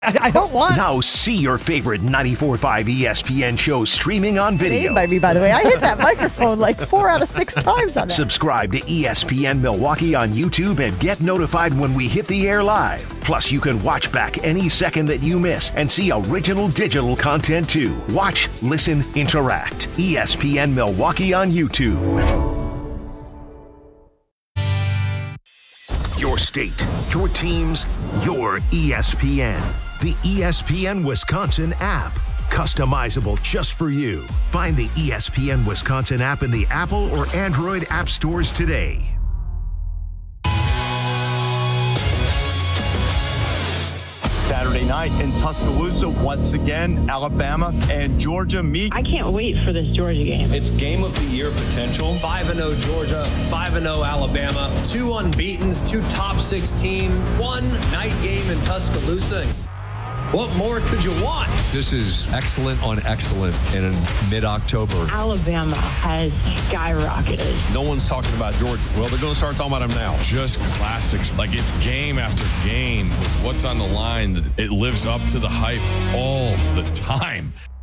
I don't want. Now see your favorite 94.5 ESPN shows streaming on video. By me, by the way. I hit that microphone like 4 out of 6 times on that. Subscribe to ESPN Milwaukee on YouTube and get notified when we hit the air live. Plus, you can watch back any second that you miss and see original digital content too. Watch, listen, interact. ESPN Milwaukee on YouTube. Your state, your teams, your ESPN. The ESPN Wisconsin app. Customizable just for you. Find the ESPN Wisconsin app in the Apple or Android app stores today. Saturday night in Tuscaloosa, once again, Alabama and Georgia meet. I can't wait for this Georgia game. It's game of the year potential. 5-0 Georgia, 5-0 Alabama, 2 unbeatens, 2 top 16, 1 night game in Tuscaloosa. What more could you want? This is excellent on excellent in mid-October. Alabama has skyrocketed. No one's talking about Georgia. Well, they're going to start talking about them now. Just classics. Like, it's game after game with what's on the line. It lives up to the hype all the time.